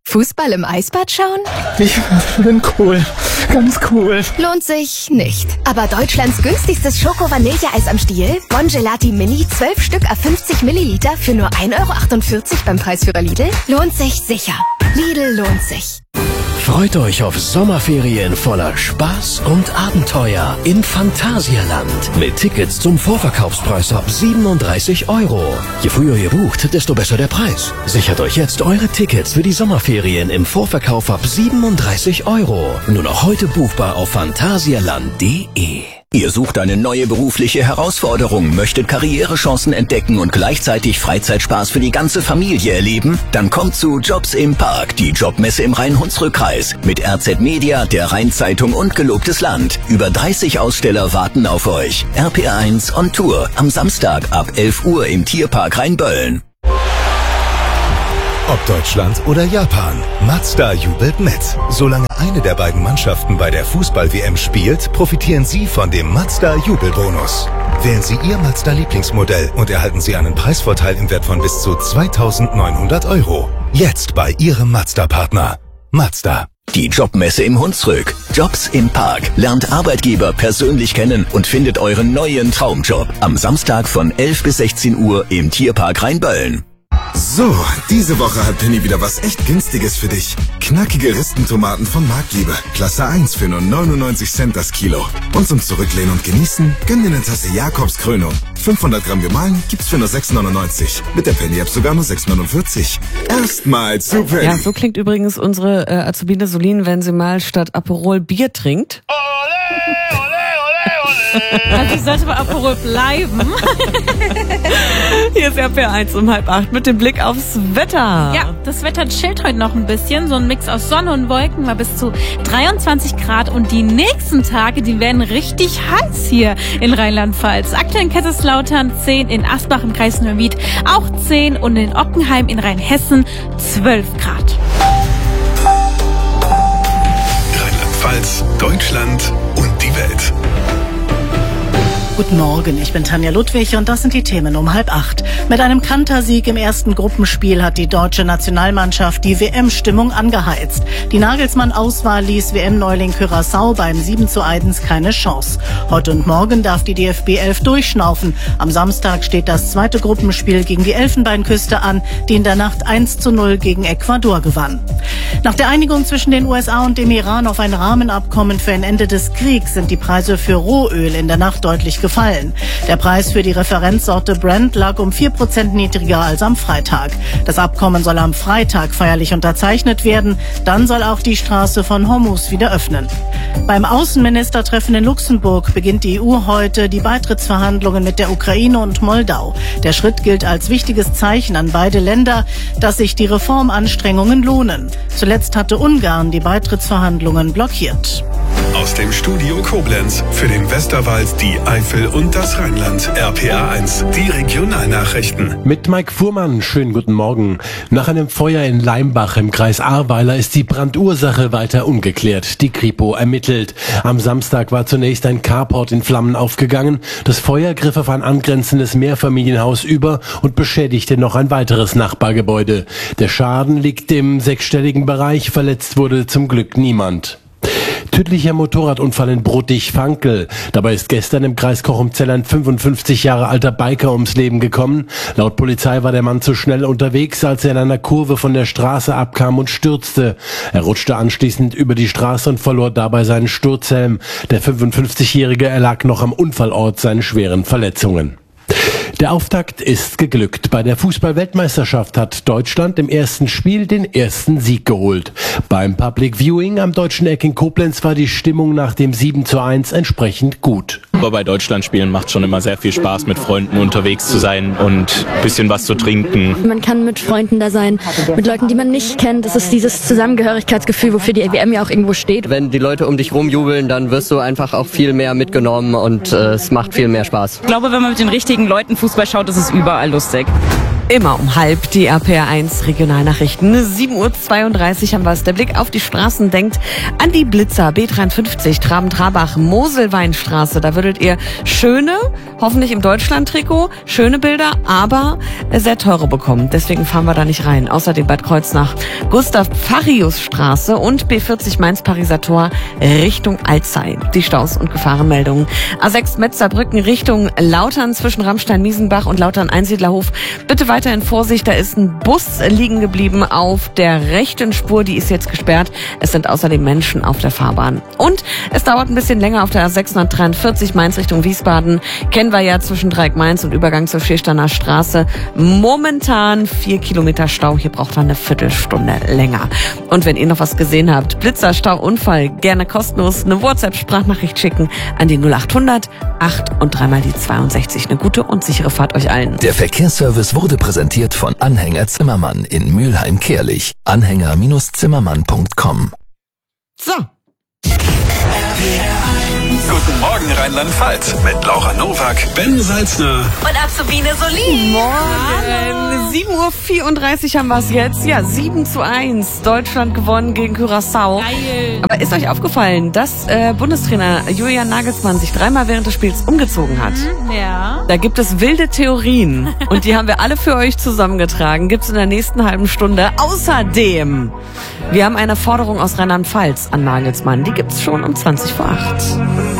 Fußball im Eisbad schauen? Ich bin cool. Ganz cool. Lohnt sich nicht. Aber Deutschlands günstigstes Schoko-Vanilleeis am Stiel? Bon Gelati Mini, 12 Stück auf 50 Milliliter für nur 1,48 € beim Preisführer Lidl? Lohnt sich sicher. Lidl lohnt sich. Freut euch auf Sommerferien voller Spaß und Abenteuer in Phantasialand. Mit Tickets zum Vorverkaufspreis ab 37 €. Je früher ihr bucht, desto besser der Preis. Sichert euch jetzt eure Tickets für die Sommerferien im Vorverkauf ab 37 €. Nur noch heute buchbar auf phantasialand.de. Ihr sucht eine neue berufliche Herausforderung, möchtet Karrierechancen entdecken und gleichzeitig Freizeitspaß für die ganze Familie erleben? Dann kommt zu Jobs im Park, die Jobmesse im Rhein-Hunsrück-Kreis. Mit RZ Media, der Rheinzeitung und Gelobtes Land. Über 30 Aussteller warten auf euch. RPR1 on Tour am Samstag ab 11 Uhr im Tierpark Rheinböllen. Ob Deutschland oder Japan, Mazda jubelt mit. Solange eine der beiden Mannschaften bei der Fußball-WM spielt, profitieren Sie von dem Mazda-Jubelbonus. Wählen Sie Ihr Mazda-Lieblingsmodell und erhalten Sie einen Preisvorteil im Wert von bis zu 2.900 €. Jetzt bei Ihrem Mazda-Partner. Mazda. Die Jobmesse im Hunsrück. Jobs im Park. Lernt Arbeitgeber persönlich kennen und findet euren neuen Traumjob. Am Samstag von 11 bis 16 Uhr im Tierpark Rheinböllen. So, diese Woche hat Penny wieder was echt Günstiges für dich. Knackige Ristentomaten von Marktliebe. Klasse 1 für nur 99 Cent das Kilo. Und zum Zurücklehnen und Genießen, gönn dir eine Tasse Jakobs Krönung. 500 Gramm gemahlen gibt's für nur 6,99. Mit der Penny-App sogar nur 6,49. Erstmal zu Penny. Ja, so klingt übrigens unsere Azubine Solin, wenn sie mal statt Aperol Bier trinkt. Ole, ole, ole, ole. Also ich sollte bei Aperol bleiben. Hier ist RPR1 um 7:30 mit dem Blick aufs Wetter. Ja, das Wetter chillt heute noch ein bisschen. So ein Mix aus Sonne und Wolken war bis zu 23 Grad. Und die nächsten Tage, die werden richtig heiß hier in Rheinland-Pfalz. Aktuell in Kaiserslautern 10, in Asbach im Kreis Neuwied auch 10 und in Ockenheim in Rheinhessen 12 Grad. Rheinland-Pfalz, Deutschland und die Welt. Guten Morgen, ich bin Tanja Ludwig und das sind die Themen um 7:30. Mit einem Kantersieg im ersten Gruppenspiel hat die deutsche Nationalmannschaft die WM-Stimmung angeheizt. Die Nagelsmann-Auswahl ließ WM-Neuling Curaçao beim 7:1 keine Chance. Heute und morgen darf die DFB 11 durchschnaufen. Am Samstag steht das zweite Gruppenspiel gegen die Elfenbeinküste an, die in der Nacht 1:0 gegen Ecuador gewann. Nach der Einigung zwischen den USA und dem Iran auf ein Rahmenabkommen für ein Ende des Kriegs sind die Preise für Rohöl in der Nacht deutlich gefallen. Der Preis für die Referenzsorte Brent lag um 4% niedriger als am Freitag. Das Abkommen soll am Freitag feierlich unterzeichnet werden. Dann soll auch die Straße von Hormuz wieder öffnen. Beim Außenministertreffen in Luxemburg beginnt die EU heute die Beitrittsverhandlungen mit der Ukraine und Moldau. Der Schritt gilt als wichtiges Zeichen an beide Länder, dass sich die Reformanstrengungen lohnen. Zuletzt hatte Ungarn die Beitrittsverhandlungen blockiert. Aus dem Studio Koblenz für den Westerwald, die Eifel und das Rheinland. RPR1, die Regionalnachrichten. Mit Mike Fuhrmann, schönen guten Morgen. Nach einem Feuer in Leimbach im Kreis Ahrweiler ist die Brandursache weiter ungeklärt. Die Kripo ermittelt. Am Samstag war zunächst ein Carport in Flammen aufgegangen. Das Feuer griff auf ein angrenzendes Mehrfamilienhaus über und beschädigte noch ein weiteres Nachbargebäude. Der Schaden liegt im sechsstelligen Bereich. Verletzt wurde zum Glück niemand. Tödlicher Motorradunfall in Bruttig-Vankel. Dabei ist gestern im Kreis Kochum-Zell ein 55 Jahre alter Biker ums Leben gekommen. Laut Polizei war der Mann zu schnell unterwegs, als er in einer Kurve von der Straße abkam und stürzte. Er rutschte anschließend über die Straße und verlor dabei seinen Sturzhelm. Der 55-Jährige erlag noch am Unfallort seinen schweren Verletzungen. Der Auftakt ist geglückt. Bei der Fußball-Weltmeisterschaft hat Deutschland im ersten Spiel den ersten Sieg geholt. Beim Public Viewing am Deutschen Eck in Koblenz war die Stimmung nach dem 7:1 entsprechend gut. Aber bei Deutschlandspielen macht schon immer sehr viel Spaß, mit Freunden unterwegs zu sein und ein bisschen was zu trinken. Man kann mit Freunden da sein, mit Leuten, die man nicht kennt. Das ist dieses Zusammengehörigkeitsgefühl, wofür die WM ja auch irgendwo steht. Wenn die Leute um dich rumjubeln, dann wirst du einfach auch viel mehr mitgenommen und es macht viel mehr Spaß. Ich glaube, wenn man mit den richtigen Leuten Fußball schaut, ist es überall lustig. Immer um 12:30 die RPR1 Regionalnachrichten. 7:32 Uhr haben wir es. Der Blick auf die Straßen denkt an die Blitzer, B53, Traben-Trabach, Moselweinstraße. Da würdet ihr schöne, hoffentlich im Deutschland-Trikot, schöne Bilder, aber sehr teure bekommen. Deswegen fahren wir da nicht rein. Außerdem Bad Kreuznach, Gustav-Farius-Straße und B40 Mainz-Pariser Tor Richtung Alzey. Die Staus und Gefahrenmeldungen. A6 Metzerbrücken Richtung Lautern zwischen Rammstein-Miesenbach und Lautern-Einsiedlerhof. Bitte weiterhin Vorsicht, da ist ein Bus liegen geblieben auf der rechten Spur, die ist jetzt gesperrt. Es sind außerdem Menschen auf der Fahrbahn. Und es dauert ein bisschen länger auf der A643 Mainz Richtung Wiesbaden. Kennen wir ja zwischen Dreieck-Mainz und Übergang zur Schiersteiner Straße. Momentan 4 Kilometer Stau, hier braucht man eine Viertelstunde länger. Und wenn ihr noch was gesehen habt, Blitzer, Stau, Unfall, gerne kostenlos eine WhatsApp-Sprachnachricht schicken an die 0800 8 und 3 die 62. Eine gute und sichere Fahrt euch allen. Der Verkehrsservice wurde präsentiert von Anhänger Zimmermann in Mülheim-Kehrlich. Anhänger-Zimmermann.com. So. Guten Morgen Rheinland-Pfalz mit Laura Nowak, Ben Salzner und Azubine Solin. Morgen. 7:34 Uhr haben wir es jetzt. Ja, 7:1. Deutschland gewonnen gegen Curaçao. Geil. Aber ist euch aufgefallen, dass Bundestrainer Julian Nagelsmann sich 3-mal während des Spiels umgezogen hat? Ja. Da gibt es wilde Theorien und die haben wir alle für euch zusammengetragen. Gibt's in der nächsten halben Stunde. Außerdem, wir haben eine Forderung aus Rheinland-Pfalz an Nagelsmann. Die gibt's schon um 7:50.